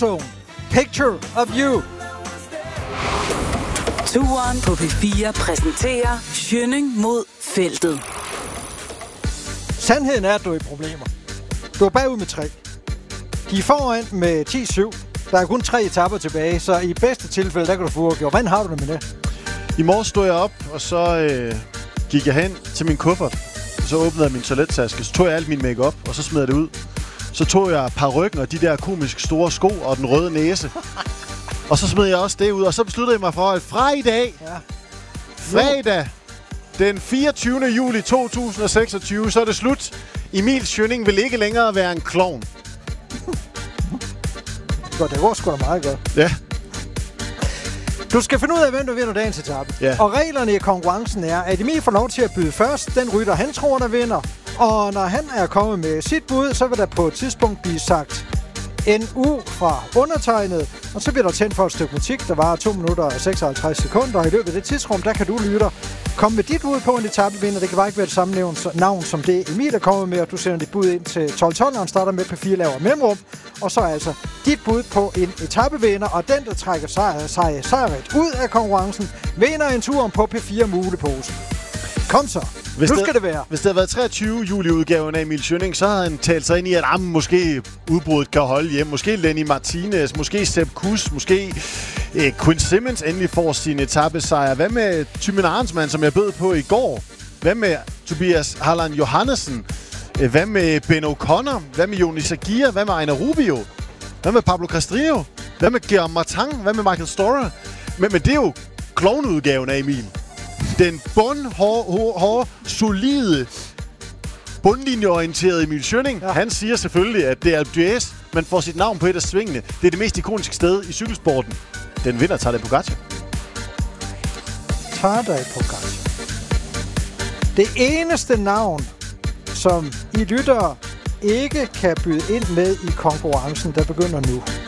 Warzone. Picture of You. Turen på P4 præsenterer Schønning mod feltet. Sandheden er, at du er i problemer. Du er bagud med 3. De er foran med 10-7. Der er kun 3 etaper tilbage, så i bedste tilfælde, der kan du få uafgjort. Hvordan har du det med det? I morges stod jeg op, og så gik jeg hen til min kuffert. Så åbnede jeg min toilettaske, så tog jeg alt min makeup og så smed jeg det ud. Så tog jeg parykken og de der komisk store sko og den røde næse. Og så smed jeg også det ud, og så besluttede jeg mig for, at fra i dag, fredag, den 24. juli 2026, så er det slut. Emil Schønning vil ikke længere være en klovn. Godt, det går sgu da meget godt. Ja. Du skal finde ud af, hvem der vinder dagens etape. Ja. Og reglerne i konkurrencen er, at Emil får lov til at byde først. Den rytter, han tror, der vinder. Og når han er kommet med sit bud, så vil der på et tidspunkt blive sagt NU fra undertegnet. Og så bliver der tændt for et stykke musik, der varer 2 minutter og 56 sekunder. Og i løbet af det tidsrum, der kan du, lytter, komme med dit bud på en etapevinder. Det kan bare ikke være det samme navn som det Emil er kommet med. Og du sender dit bud ind til 1212, og starter med P4 laver mellemrum. Og så altså dit bud på en etapevinder. Og den, der trækker sejret ud af konkurrencen, vinder en tur på P4 mulepose. Kom så. Nu skal det være. Hvis det havde været 23. juli-udgaven af Emil Schønning, så havde han talt sig ind i, at måske udbruddet kan holde hjem. Måske Lenny Martinez, måske Sepp Kuss, måske Quinn Simmons endelig får sin etapesejr. Hvad med Thymen Arensman, som jeg bød på i går? Hvad med Tobias Harlan Johannesen? Hvad med Ben O'Connor? Hvad med Jonas Aguirre? Hvad med Ejner Rubio? Hvad med Pablo Castrillo? Hvad med Guillaume Martin? Hvad med Michael Storer? Men det er jo klovneudgaven af Emil. Den bundhårde, solide, bundlinjeorienterede Emil Schønning, han siger selvfølgelig, at det er Alpe d'Huez, man får sit navn på et af svingene. Det er det mest ikoniske sted i cykelsporten. Den vinder Tadej Pogačar. Tadej Pogačar. Det eneste navn, som I lyttere ikke kan byde ind med i konkurrencen, der begynder nu.